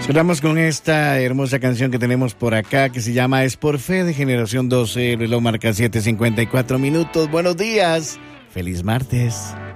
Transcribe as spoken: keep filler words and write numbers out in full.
Cerramos con esta hermosa canción que tenemos por acá que se llama Es por Fe de Generación doce. El reloj marca siete cincuenta y cuatro minutos. Buenos días. Feliz martes.